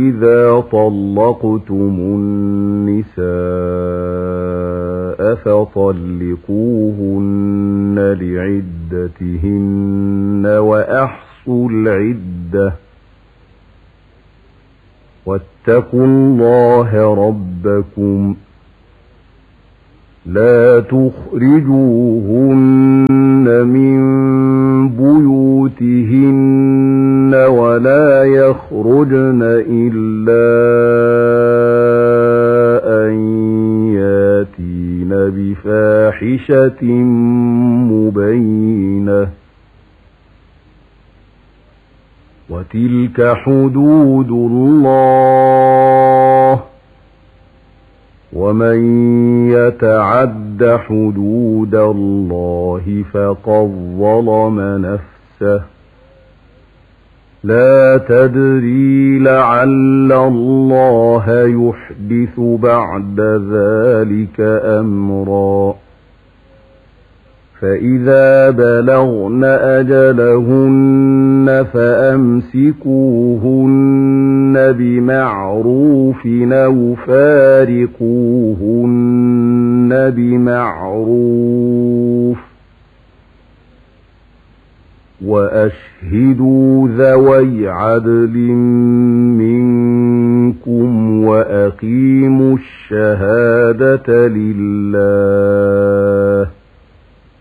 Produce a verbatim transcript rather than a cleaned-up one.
وإذا طلقتم النساء فطلقوهن لعدتهن وأحصوا العدة واتقوا الله ربكم لا تخرجوهن من بيوتهن ولا يخرجن إلا أن ياتين بفاحشة مبينة وتلك حدود الله ومن يتعد حدود الله فقد ظلم نفسه لا تدري لعل الله يحدث بعد ذلك أمرا فإذا بلغن أجلهن فأمسكوهن بمعروف أو فارقوهن بمعروف وأشهدوا ذوي عدل منكم وأقيموا الشهادة لله